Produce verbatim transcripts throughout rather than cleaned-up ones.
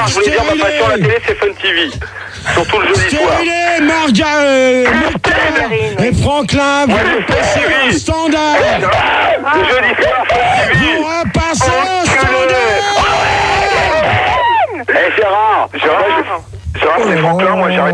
je voulais dire ma passion à la télé, c'est Fun T V. Surtout le jeudi soir. Stérilé, Marga, euh, Mokhtar et Franklin, vous repassez au standard. Le jeudi soir, Fun T V. Vous repassez au standard. Eh Gérard, Gérard, Gérard, c'est Franklin, moi j'arrête.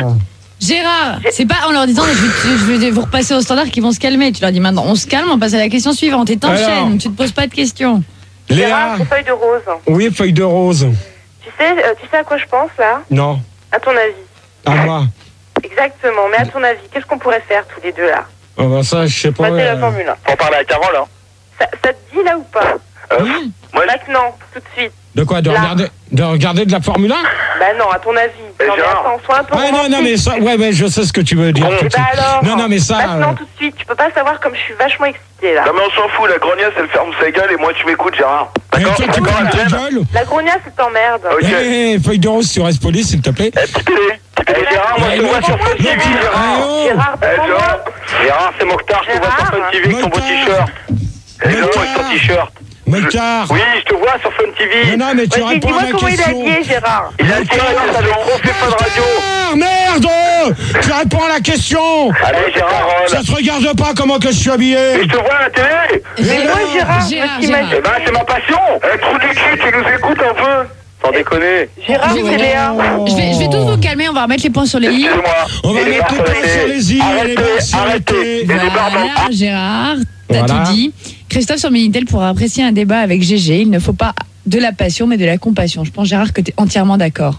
Gérard, c'est pas en leur disant je vais, je vais vous repasser au standard qu'ils vont se calmer. Tu leur dis maintenant on se calme, on passe à la question suivante et t'enchaînes, tu te poses pas de questions. Léa. Gérard, c'est feuille de rose. Oui, feuille de rose. Tu sais, euh, tu sais à quoi je pense là? Non, À ton avis. à moi. Exactement, mais à ton avis, qu'est-ce qu'on pourrait faire tous les deux là? Ah bah ça, je sais pas. Passer euh, la Formule un. Faut en parler à Carole, hein. Ça, ça te dit là ou pas? Euh, moi, je- Maintenant, tout de suite. De quoi, de Là. regarder, de regarder de la Formule un? Bah non, à ton avis. Eh, Non mais Gérard. attends, sois un peu Ouais, non, non, mais ça, ouais, ouais, je sais ce que tu veux dire. Bon, tout Et de bah suite. alors. Non, non, mais ça. Maintenant, euh, tout de suite, tu peux pas savoir comme je suis vachement excitée là. Non mais on s'en fout, la grognasse elle ferme sa gueule et moi tu m'écoutes Gérard. eh, D'accord? toi, tu D'accord, fermes ta Adrien? gueule. La grognasse, c'est t'emmerde. Ok. Eh, feuille de rose, tu restes poli, s'il te plaît. Eh, petit télé. Eh, Gérard, moi je te Eh, vois sur Fun T V, non, Gérard. eh, oh. Gérard, Eh, devant moi. Gérard, Gérard, c'est Mokhtar, je te vois sur Fun T V avec ton beau Mokhtar. t-shirt. Eh, Gérard, Mokhtar. avec ton t-shirt. Mokhtar. Oui, je te vois sur Fun T V. Non, non, mais tu Vas-y, réponds dis-moi à ma comment il est question. habillé, Gérard. Il a le t-shirt avec trop fait pas de radio. Ah, merde! Tu réponds à la question! Allez Gérard, Ça se regarde pas comment que je suis habillé! mais je te vois à la télé. Mais moi, Gérard, je Gérard, me t'imagine. Eh ben c'est ma passion. Eh, trou du cul, tu nous écoutes un peu. Sans déconner. Gérard, c'est Léa. Je vais, je vais tous vous calmer, on va remettre les points sur les i. Excusez-moi. On va Et les mettre les barres points sur les i et les Arrêtez, barres sur les arrêtez. t. Et les barres dans- Voilà, Gérard, t'as Voilà. tout dit. Christophe sur Minitel pourra apprécier un débat avec G G. Il ne faut pas de la passion, mais de la compassion. Je pense, Gérard, que tu es entièrement d'accord.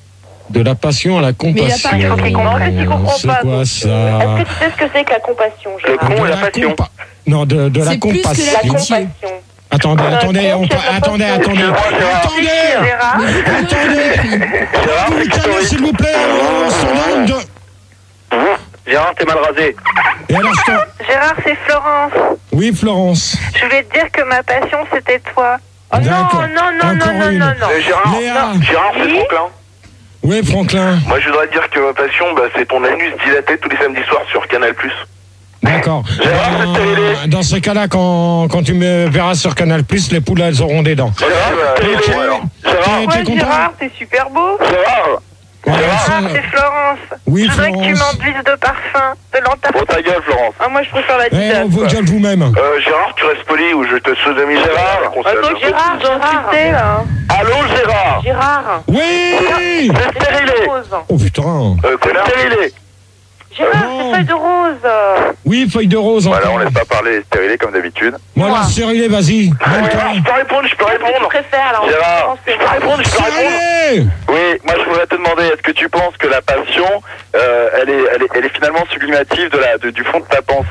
De la passion à la compassion. Mais il a pas- Non, en fait, tu comprends C'est pas. quoi donc, ça? euh, Est-ce que tu sais ce que c'est que la compassion, Le Gérard? con De et la passion. compa- Non, de, de la C'est plus que la compassion. La pitié. compassion. Attendez, Euh, attendez, on donc, pa- il y a attendez, pas de- attendez, attendez, Gérard, attendez. Gérard, Vous c'est vous calmez, historique. s'il vous plaît, on s'en donne de... Gérard, t'es mal rasé. Et alors, je t'en- Gérard, c'est Florence. Oui, Florence. Je voulais te dire que ma passion, c'était toi. Oh non, D'accord. non, non, non, Encore non, une. non, non. Euh, Gérard, Léa. Gérard, c'est Oui. Franklin. Oui, Franklin. Moi, je voudrais dire que ma passion, bah, c'est ton anus dilaté tous les samedis soirs sur Canal plus. D'accord. Gérard, c'est télé. Euh, Dans ces cas-là, quand, quand tu me verras sur Canal plus, les poules, elles auront des dents. Gérard, Ok. télé, alors. Gérard, T'es- Ouais, t'es content? Gérard, t'es super beau. Gérard. Ouais, Gérard, ça- c'est Florence. Oui, Je voudrais que tu Florence. m'enduises de parfum, de l'antap. Bon, ta gueule, Florence. Ah, moi, je préfère la Eh, disette. on vous gueule vous-même. Euh, Gérard, tu restes poli ou je te sodomise. Gérard, qu'on Attends, sache. Gérard, Gérard. là. Allô, Gérard. Gérard. Oui! C'est stérilé. Rose. Oh putain. Euh, connard. Stérilé. Gérard, Non. c'est feuille de rose. Oui, feuille de rose Voilà, on encore. laisse pas parler stérilé comme d'habitude. Voilà, stérilé, vas-y. Gérard, je peux répondre, je peux Qu'est-ce que tu répondre. préfères, alors? Gérard, je peux répondre, je peux répondre. Stérilé! Oui, moi je voudrais te demander, est-ce que tu penses que la passion, euh, elle, est, elle, est, elle est finalement sublimative de la, de, du fond de ta pensée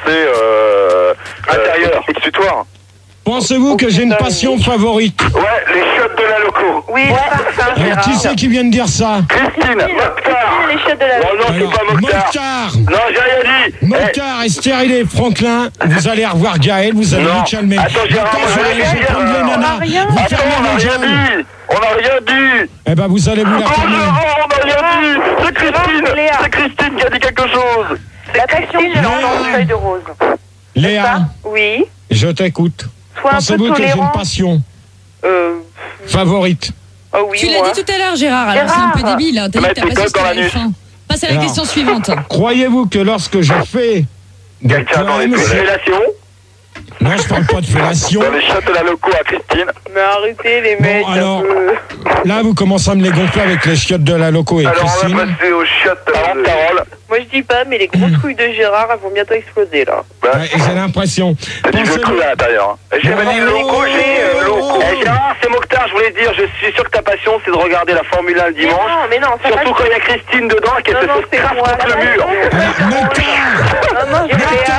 euh, intérieure, euh, exutoire? Pensez-vous que j'ai une passion favorite? Ouais, les chiottes de la loco. Oui, parfum, Alors, Gérard. qui c'est qui vient de dire ça? Christine, Mokhtar. Christine, les chiottes de la Non, non, c'est Alors, pas Mokhtar. Mokhtar. Non, j'ai rien dit. Mokhtar et stérilé, Franklin, vous allez revoir Gaël, vous allez Non. vous calmer. Attends, Gérard, Maintenant, moi, je j'ai vais rien dit, prendre les alors. nanas. On a rien. Vous Eh, attends, fermez on n'a vos rien gueules. dit. On n'a rien dit. Eh ben, vous allez vous la Oh, fermer. Gérard, on n'a rien dit. C'est Christine. Léa. C'est Christine qui a dit quelque chose. La passion, j'ai entendu feuille de rose. Léa, Oui. je t'écoute. Sois un peu Pensez-vous que j'ai une tolérant. passion Euh. favorite? Oh oui, Tu l'as moi. dit tout à l'heure, Gérard, alors c'est un peu Gérard. débile. Hein. T'as dit Mettre que ta tes passion, coques dans c'était la l'anus. F un. Passe à la Alors. question suivante. Croyez-vous que lorsque je fais des Quelqu'un dans les poèmes, c'est- félations, non, je parle pas de fellation. dans les chiottes de la loco à Christine. Mais arrêtez, les Bon, mecs. un alors, peu. là, vous commencez à me les gonfler avec les chiottes de la loco et Alors on Christine. va passer aux chiottes de Carole. Moi, je dis pas, mais les grosses couilles de Gérard, elles vont bientôt exploser, là. Bah, Ouais, et j'ai l'impression. t'as dit le Pensez-vous- clou à l'intérieur. hein. J'ai pas dit le loco, j'ai dit euh, loco. Eh, Gérard, c'est Mokhtar, je voulais dire, je suis sûr que ta passion c'est de regarder la Formule un le Mais dimanche. non, mais non, ça Surtout va. quand il y a Christine dedans et qu'elle Non, non, se c'est crasse moi. contre le mur. Mokhtar! Non, non, je vais Ta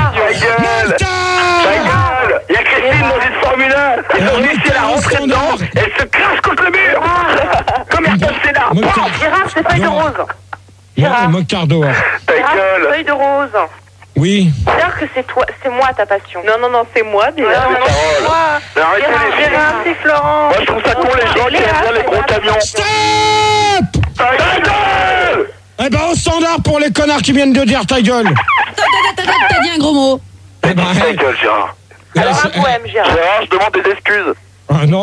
gueule! Ta Mokhtar! gueule! Il y a Christine dans une Formule un. Ils ont réussi à la rentrer dedans et elle se crache contre le mur. Comme Ayrton Senna. Mokhtar! Gérard, c'est feuille de Non. rose. Non, Mokhtar dehors. Ta Gérard, gueule! feuille de rose. Oui. Dire que c'est toi, c'est moi ta passion. Non, non, non, c'est moi déjà. c'est non, non, c'est Carole. moi. Mais arrêtez Gérard, les filles. Gérard, c'est Florence. Moi je trouve ça con les gens qui aiment bien les gros camions. Stop! Ta gueule! Eh ben, au standard pour les connards qui viennent de dire ta gueule. T'as t'as- t'as- t'as dit un gros mot. Eh ben, Ta gueule, Gérard. Alors un eh, poème, Gérard. Gérard, je demande des excuses. ah, non.